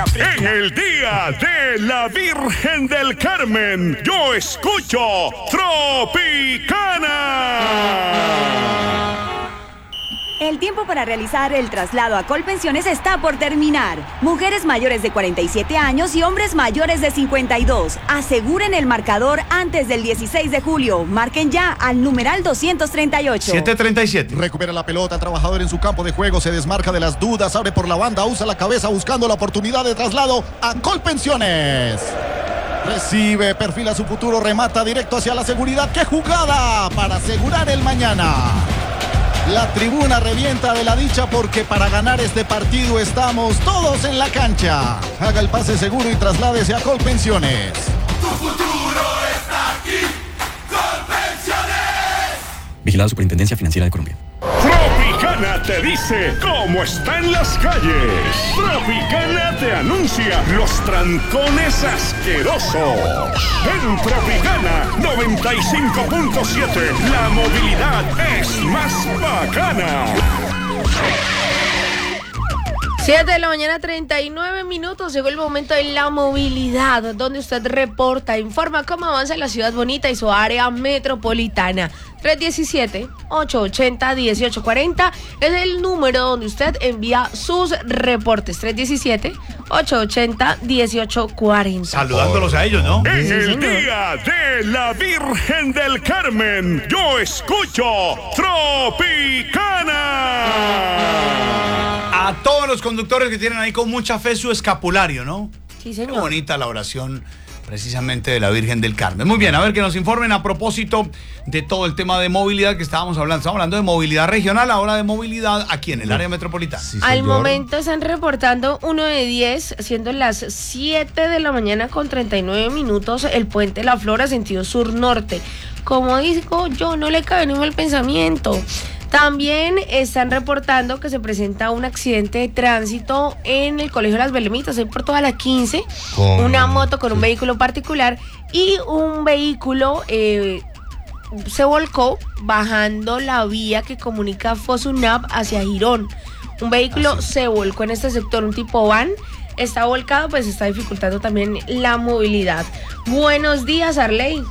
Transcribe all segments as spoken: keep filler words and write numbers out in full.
capricho. En el día de la Virgen del Carmen, yo escucho Tropicana. El tiempo para realizar el traslado a Colpensiones está por terminar. Mujeres mayores de cuarenta y siete años y hombres mayores de cincuenta y dos. Aseguren el marcador antes del dieciséis de julio. Marquen ya al numeral doscientos treinta y ocho. siete treinta y siete. Recupera la pelota, trabajador en su campo de juego, se desmarca de las dudas, abre por la banda, usa la cabeza buscando la oportunidad de traslado a Colpensiones. Recibe, perfila su futuro, remata directo hacia la seguridad. ¡Qué jugada para asegurar el mañana! La tribuna revienta de la dicha porque para ganar este partido estamos todos en la cancha. Haga el pase seguro y trasládese a Colpensiones. Tu futuro está aquí. Colpensiones. Vigilado Superintendencia Financiera de Colombia. Tropicana te dice cómo están las calles. Tropicana te anuncia los trancones asquerosos. En Tropicana noventa y cinco punto siete, la movilidad es más bacana. siete de la mañana, treinta y nueve minutos. Llegó el momento de la movilidad, donde usted reporta, informa cómo avanza la ciudad bonita y su área metropolitana. tres diecisiete, ochocientos ochenta, dieciocho cuarenta es el número donde usted envía sus reportes. tres diecisiete, ochocientos ochenta, dieciocho cuarenta. Saludándolos a ellos, ¿no? En Sí, el señor. día de la Virgen del Carmen, yo escucho Tropicana. A todos los conductores que tienen ahí con mucha fe su escapulario, ¿no? Sí, señor. Qué bonita la oración precisamente de la Virgen del Carmen. Muy bien, a ver que nos informen a propósito de todo el tema de movilidad que estábamos hablando. Estamos hablando de movilidad regional, ahora de movilidad aquí en el área metropolitana. Sí, Al señor. momento están reportando uno de diez, siendo las siete de la mañana con treinta y nueve minutos, el puente La Flora, sentido sur-norte. Como digo yo, no le cabe ni mal pensamiento. También están reportando que se presenta un accidente de tránsito en el Colegio Las Belemitas, ahí por toda la quince. ¿Cómo? Una moto con un vehículo particular y un vehículo eh, se volcó bajando la vía que comunica Fosunap hacia Girón. Un vehículo se volcó en este sector, un tipo van. Está volcado, pues está dificultando también la movilidad. Buenos días, Arley.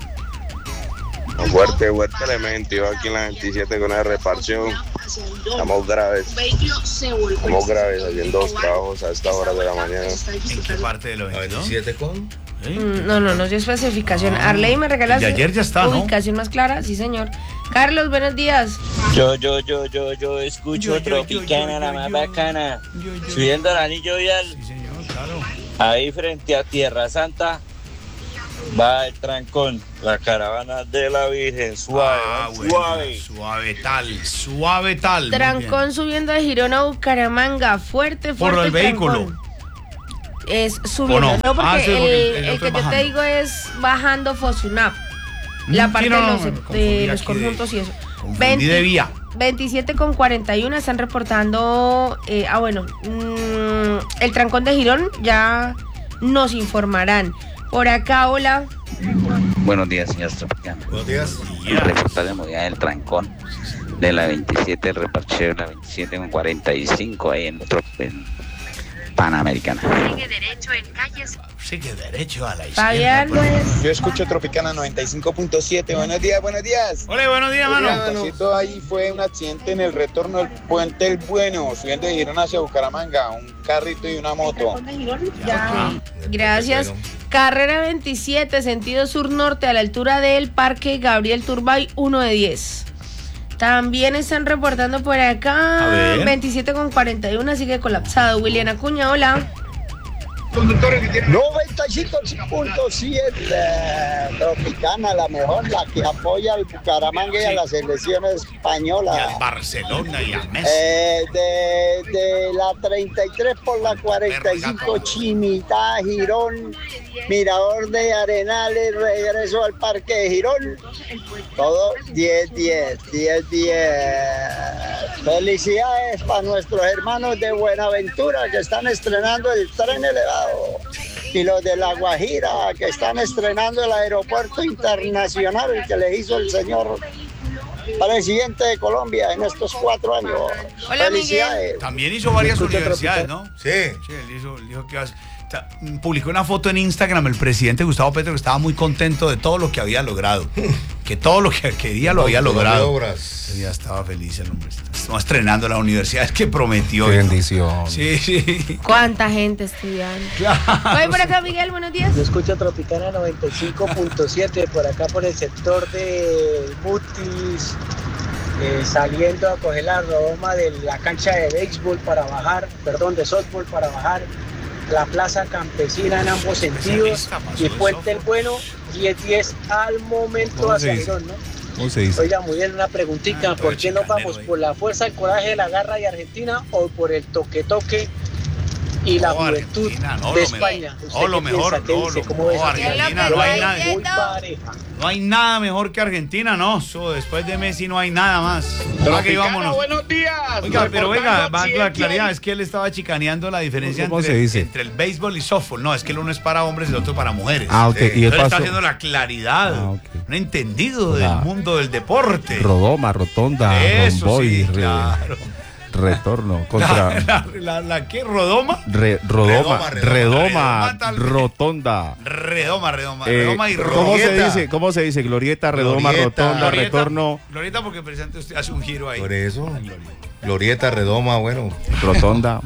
Fuerte, fuerte elemento. Yo aquí en la veintisiete con la reparción. Estamos graves. Estamos graves haciendo dos trabajos a esta hora de la mañana. ¿En qué parte de lo veintisiete con? ¿Sí? Mm, No, no, no dio especificación. Arley, ¿me regalas Y ayer ya está, ¿no? ubicación más clara? Sí, señor. Carlos, buenos días. Yo, yo, yo, yo, yo escucho Yo, yo, Tropicana, yo, yo, la yo, más yo. bacana. Yo, yo. Subiendo al anillo vial, Sí, señor, claro. ahí frente a Tierra Santa, va el trancón, la caravana de la Virgen, suave, Ah, ¿no? bueno, suave. suave tal, suave tal. Muy Trancón bien. subiendo de Girón a Bucaramanga. Fuerte, fuerte. Por el trancón. vehículo. Es subiendo, ¿O no? no, porque, Ah, sí, porque el, el el otro que es yo te bajando. digo es bajando Fosunap. La Mm, parte sí, no, de no, los, me de confundí los aquí de- conjuntos y eso. confundí de vía. veintisiete con cuarenta y uno están reportando. Eh, ah, bueno. mmm, el trancón de Girón ya nos informarán. Por acá, hola. Buenos días, señor Tropicana. Buenos días. Reportar de movilidad del trancón de la veintisiete, el reparcheo de la veintisiete con cuarenta y cinco ahí en, otro, en Panamericana. Sigue derecho en calles. Sigue derecho a la izquierda. Fabián, pues. Yo escucho Tropicana noventa y cinco punto siete. Buenos días, buenos días. Hola, buenos días, mano. Pasito, ahí fue un accidente en el retorno del puente El Bueno, subiendo de Girón hacia Bucaramanga, un carrito y una moto. Ya. Gracias. Carrera veintisiete, sentido sur-norte, a la altura del Parque Gabriel Turbay, uno de diez. También están reportando por A acá ver. veintisiete con cuarenta y uno, sigue colapsado. William Acuña, hola. noventa y cinco punto siete Tropicana, la mejor, la que apoya al Bucaramanga y a la selección Y española. al Barcelona y a Messi. Eh, de, de la treinta y tres por la cuarenta y cinco, Chimita, Girón, Mirador de Arenales, regreso al Parque de Girón. Todo diez diez, diez diez. Felicidades para nuestros hermanos de Buenaventura que están estrenando el tren elevado. Y los de La Guajira que están estrenando el aeropuerto internacional que les hizo el señor para el siguiente de Colombia en estos cuatro años. Hola, Felicidades. Miguel. También hizo varias Escucha universidades, ¿no? Sí. Sí, él hizo, él dijo que iba a- o sea, publicó una foto en Instagram el presidente Gustavo Petro que estaba muy contento de todo lo que había logrado. Que todo lo que quería lo había logrado. Ya estaba feliz el hombre. Estamos estrenando la universidad que prometió. Qué bendición. Sí, sí. ¿Cuánta gente estudiando? Voy por acá, Miguel, buenos días. Yo escucho Tropicana noventa y cinco punto siete por acá por el sector de Mutis, eh, saliendo a coger la redoma de la cancha de béisbol para bajar, perdón, de softball para bajar, la plaza campesina en ambos sentidos y Puente el Bueno, diez diez al momento ¿Cómo se hacia dice? Girón, ¿no? ¿Cómo se dice? Oiga, muy bien, una preguntita, ¿por qué no vamos por la fuerza, el coraje de la garra de Argentina o por el toque-toque y la juventud no, de lo España? mejor. ¿Usted No, lo qué mejor, piensa? ¿Qué no, dice? lo- ¿Cómo no, ves? Argentina, no hay nada. Muy pareja. No hay nada mejor que Argentina, no. Eso, después de Messi no hay nada más. Tropicana, Ah, que vámonos. buenos días. Oiga, pero venga, Reportando va la accidente claridad, ahí. es que él estaba chicaneando la diferencia ¿Cómo entre, se dice? entre el béisbol y softball. No, es que el uno es para hombres y el otro para mujeres. Ah, ok. Sí. Y él Entonces está pasó- haciendo la claridad, Ah, ok. un entendido La- del mundo del deporte. Rodoma, rotonda, Eso romboy, sí, re- claro. retorno contra La, la, la, la ¿qué? ¿Rodoma? re- rodoma, Redoma, redoma, redoma, redoma, tal vez. rotonda. Redoma, redoma, Eh, redoma y ¿Cómo se glorieta. dice? ¿Cómo se dice? Glorieta, redoma, Glorieta. rotonda, Glorieta, retorno, Glorieta porque presente usted hace un giro ahí. Por eso. Glorieta, redoma, bueno. rotonda.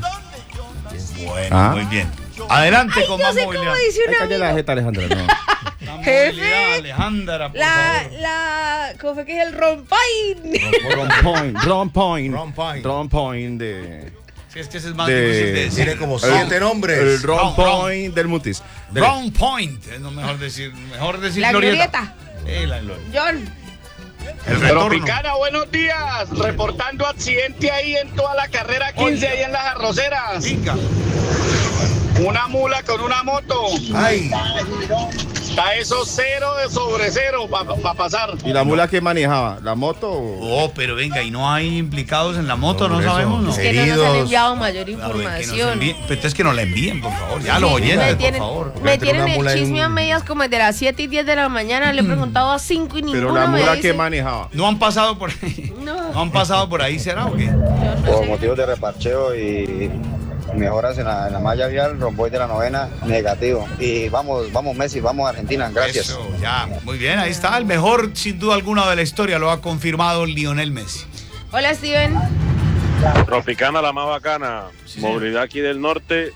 Bueno, Ah. muy bien. Adelante Ay, con yo más sé cómo movilidad. dice un Ay, calle la amigo. jeta, Alejandra, no. La Jefe. movilidad, Alejandra, por La, favor. la, ¿cómo fue que es el rompain? Ron point, ron point, Ron point. ron point de... Sí, es que ese es más de- difícil de decir. Tiene como siete nombres. El ron Ron, point del mutis. De- Wrong point. Es no mejor decir, mejor decir La glorieta. glorieta. Eh, la glorieta. John. El retorno. Tropicana, buenos días. Reportando accidente ahí en toda la carrera quince, ahí en las arroceras. Venga. Una mula con una moto. Ay, Está eso cero de sobre cero para pasar. ¿Y la mula que manejaba? ¿La moto? o- Oh, pero venga, ¿y no hay implicados en la moto? No, No, por eso. sabemos, ¿no? Es que no nos han Heridos. enviado mayor Claro, que nos información. envíen, pero entonces que nos la envíen, por favor. Ya, los Sí, oyentes, me por tienen, favor. me Entre tienen una el mula y chisme a un- medias como desde las siete y diez de la mañana. Le he preguntado a cinco y Pero ninguno la me mula dice. que manejaba. ¿No han pasado por ahí? No. ¿No han pasado por ahí, será o qué? Yo no Por sé. motivos de reparcheo y mejoras en la, en la malla vial, romboy de la novena, negativo. Y vamos, vamos Messi, vamos Argentina, gracias. Eso, ya, muy bien, ahí está. El mejor, sin duda alguna, de la historia lo ha confirmado Lionel Messi. Hola, Steven. Tropicana, la más bacana. Movilidad aquí del norte,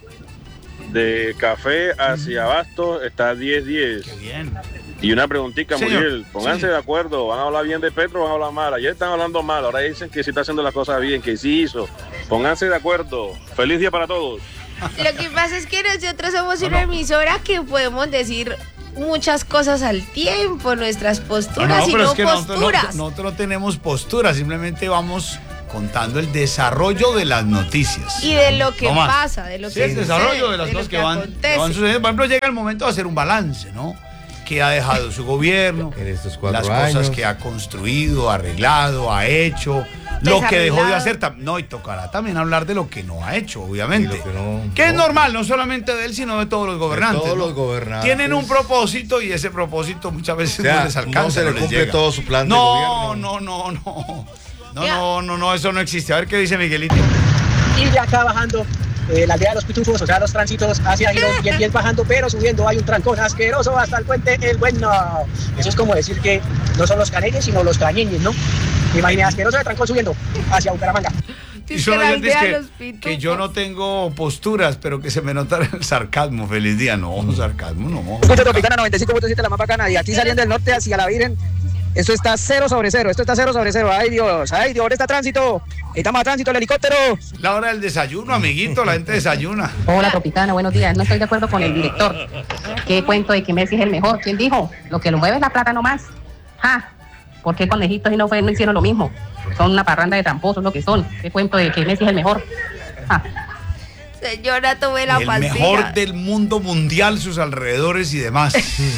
de Café hacia Abasto, está diez diez. Qué bien. Y una preguntita, Señor, Muriel, pónganse sí. de acuerdo, van a hablar bien de Petro, van a hablar mal. Ayer están hablando mal, ahora dicen que sí está haciendo las cosas bien, que sí hizo. Pónganse de acuerdo. Feliz día para todos. Lo que pasa es que nosotros somos una emisora que podemos decir muchas cosas al tiempo, nuestras posturas y no nosotros posturas. no, nosotros no tenemos postura, simplemente vamos contando el desarrollo de las noticias. Y de lo que No más. pasa, de lo Sí, que el desarrollo sucede, de las de lo cosas que, que van, acontece. que van sucediendo. Por ejemplo, llega el momento de hacer un balance, ¿no? Que ha dejado su gobierno, en estos cuatro las cosas años. que ha construido, arreglado, ha hecho, lo que dejó de Desarreglado. hacer. tam- No, y tocará también hablar de lo que no ha hecho, obviamente. Y lo que no- que es no. normal, no solamente de él, sino de todos los gobernantes. todos ¿no? los gobernantes. Tienen un propósito y ese propósito muchas veces O sea, no les alcanza. no se le les cumple llega. todo su plan de no, gobierno. No, no, no, no. Ya. No, no, no, eso no existe. A ver qué dice Miguelito. Y de acá bajando, eh, la aldea de los pitufos, o sea, los tránsitos hacia Girón, bien, bien bajando, pero subiendo hay un trancón asqueroso hasta el puente El Bueno. Eso es como decir que no son los caneños, sino los cañeños, ¿no? Imagínate, asqueroso de trancón subiendo hacia Bucaramanga. Y Dice son que la oyentes aldea de que, los pitufos. que yo no tengo posturas, pero que se me nota el sarcasmo. Feliz día. No, sarcasmo no. Escucha Tropicana noventa y cinco punto siete, la más bacana, y aquí saliendo del norte hacia la Virgen, esto está cero sobre cero, esto está cero sobre cero. Ay Dios, ay Dios, ahora está tránsito, estamos a tránsito el helicóptero. La hora del desayuno, amiguito, la gente desayuna. Hola Tropicana, buenos días. No estoy de acuerdo con el director. ¿Qué cuento de que Messi es el mejor? ¿Quién dijo? Lo que lo mueve es la plata nomás. Ah, ¿por qué conejitos y no, fue, no hicieron lo mismo? Son una parranda de tramposos lo que son. ¿Qué cuento de que Messi es el mejor? Ah. Señora, tomé la El pastilla. mejor del mundo mundial, sus alrededores y demás.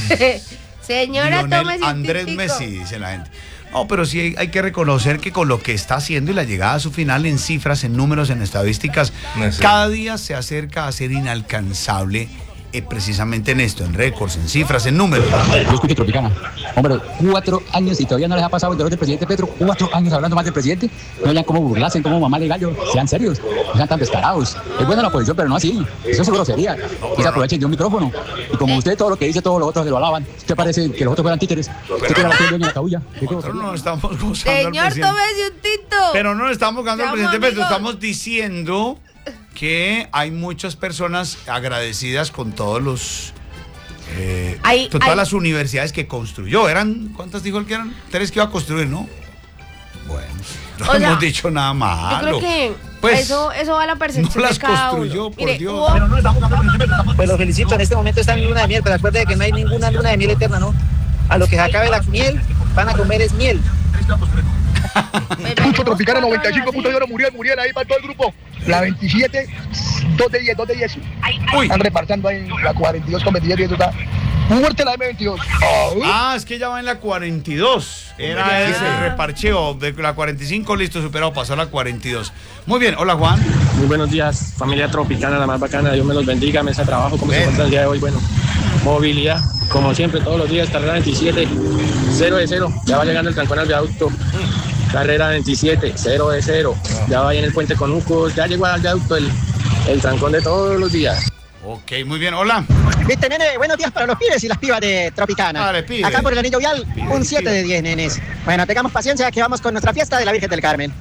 Señora, Lionel tome Andrés científico. Messi, dice la gente. No, pero sí hay, hay que reconocer que con lo que está haciendo y la llegada a su final en cifras, en números, en estadísticas, No sé. cada día se acerca a ser inalcanzable eh, precisamente en esto, en récords, en cifras, en números. Yo escucho Tropicana. Hombre, cuatro años y todavía no les ha pasado el dolor del presidente Petro. Cuatro años hablando más del presidente. No hayan cómo burlarse, cómo mamarle gallo. Sean serios, no sean tan descarados. Es buena la oposición, pero no así. Eso es grosería. Que se aprovechen de un micrófono. Y como usted todo lo que dice, todos los otros se lo alaban. Usted parece que los otros fueran títeres. Usted tiene la piel dueña de la cabulla. Nosotros no estamos gozando Señor, al presidente. tómese un tito. Pero no le estamos gozando al Seamos presidente Petro. amigos. Estamos diciendo que hay muchas personas agradecidas con todos los... Eh, Hay- con todas hay- las universidades que construyó. ¿Eran cuántas dijo él que eran? Tres que iba a construir, ¿no? Bueno, no O sea, hemos dicho nada Yo malo. creo que Pues, eso, eso va a la percepción no las de cada construyó, uno. por Mire, Dios. hubo- Pues los felicito, en este momento están en luna de miel, pero acuérdense que no hay ninguna luna de miel eterna, ¿no? A lo que se acabe la miel, van a comer es miel. Escucho Tropicana noventa y cinco puntos de oro, Muriel, Muriel, ahí para todo el grupo. La veintisiete, dos de diez, dos de diez. Están repartiendo ahí la cuarenta y dos con veintisiete y eso está. Muerte la M veintidós. Ah, es que ya va en la cuarenta y dos. Era ese el reparcheo de la cuarenta y cinco, listo, superado, pasó a la cuarenta y dos. Muy bien, hola Juan. Muy buenos días, familia Tropicana, la más bacana. Dios me los bendiga, mesa de trabajo, como se encuentra el día de hoy. Bueno, movilidad, como siempre, todos los días, carrera veintisiete, cero de cero. Ya va llegando el trancón al viaducto. Carrera veintisiete, cero de cero. Ya va ahí en el puente Conucos. Ya llegó al viaducto el, el trancón de todos los días. Ok, muy bien, hola. Viste, nene, buenos días para los pibes y las pibas de Tropicana. Dale, pibe. Acá por el anillo vial, un siete de diez, nenes. Bueno, tengamos paciencia que vamos con nuestra fiesta de la Virgen del Carmen.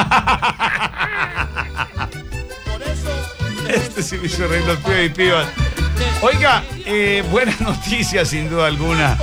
Este sí me hizo reír los pibes y pibas. Oiga, eh, buena noticia sin duda alguna.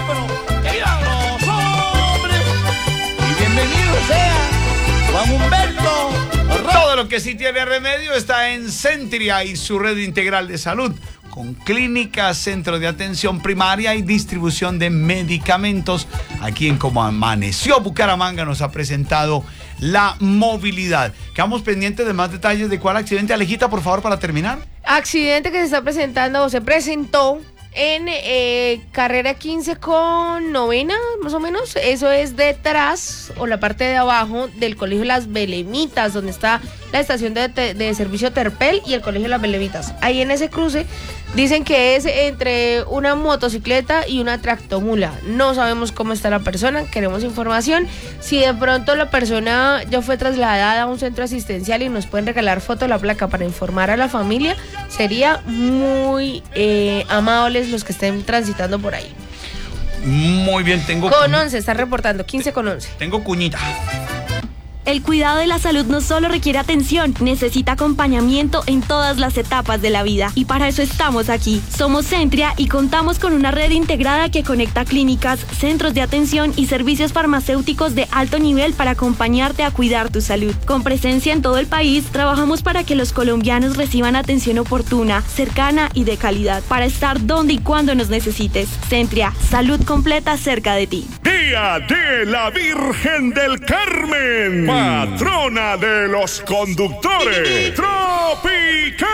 Y bienvenido sea Juan Humberto. Todo lo que sí tiene remedio está en Centria y su red integral de salud, con clínicas, centros de atención primaria y distribución de medicamentos. Aquí en Como Amaneció Bucaramanga nos ha presentado la movilidad. Quedamos pendientes de más detalles de cuál accidente. Alejita, por favor, para terminar. Accidente que se está presentando o se presentó en eh, carrera quince con novena, más o menos. Eso es detrás o la parte de abajo del colegio Las Belemitas, donde está la estación de, de servicio Terpel y el colegio Las Belemitas. Ahí en ese cruce dicen que es entre una motocicleta y una tractomula. No sabemos cómo está la persona, queremos información. Si de pronto la persona ya fue trasladada a un centro asistencial y nos pueden regalar foto de la placa para informar a la familia, sería muy eh, amables los que estén transitando por ahí. Muy bien, tengo... Con once, está reportando, quince con once. Tengo cuñita. El cuidado de la salud no solo requiere atención, necesita acompañamiento en todas las etapas de la vida. Y para eso estamos aquí. Somos Centria y contamos con una red integrada que conecta clínicas, centros de atención y servicios farmacéuticos de alto nivel para acompañarte a cuidar tu salud. Con presencia en todo el país, trabajamos para que los colombianos reciban atención oportuna, cercana y de calidad, para estar donde y cuando nos necesites. Centria, salud completa cerca de ti. Día de la Virgen del Carmen, patrona de los conductores. Tropicana.